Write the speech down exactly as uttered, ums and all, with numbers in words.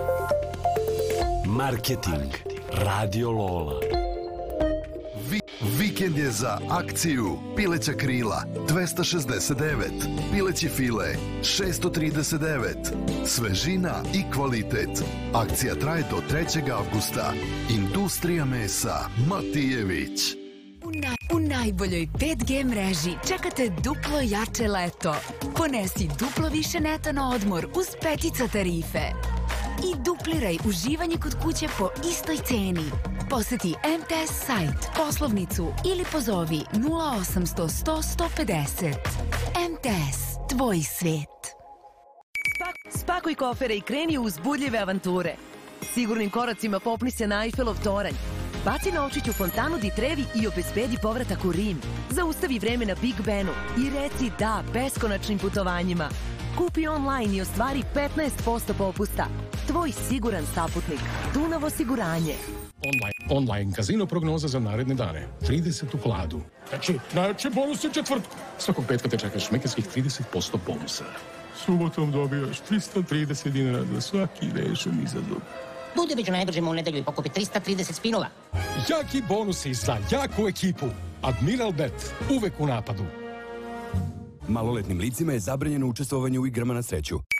Marketing Radio Lola. Vi, vikend je za akciju pileća krila dvesta šezdeset devet, pileći file šesto trideset devet, svežina i kvalitet. Akcija traje do trećeg avgusta. Industrija mesa Matijević. U, na, u najboljoj pet G mreži čekate duplo jače leto. Ponesi duplo više neta na odmor uz petica tarife. I dupliraj uživanje kod kuće po istoj ceni. Poseti M T S sajt, poslovnicu ili pozovi nula osamsto sto sto pedeset. M T S, tvoj svet. Spak, spakuj kofere i kreni u uzbudljive avanture. Sigurnim koracima popni se na Eiffelov toranj. Baci novčić u fontanu di Trevi i obezbedi povratak u Rim. Zaustavi vreme na Big Benu i reci da beskonačnim putovanjima. Kupi online i ostvari petnaest posto popusta. Tvoj siguran saputnik. Dunav osiguranje. Online, online kazino prognoza za naredne dane. trideset u kladu. Znači, najjače bonus u četvrtku. Svakog petka te čekaš mekarskih trideset posto bonusa. Subotom dobijaš trista trideset dinara za svaki rešen izazov. Budi među najdržima u nedelju i pokupi trista trideset spinova. Jaki bonusi za jaku ekipu. Admiral Bet. Uvek u napadu. Maloletnim licima je zabranjeno učestvovanje u igrama na sreću.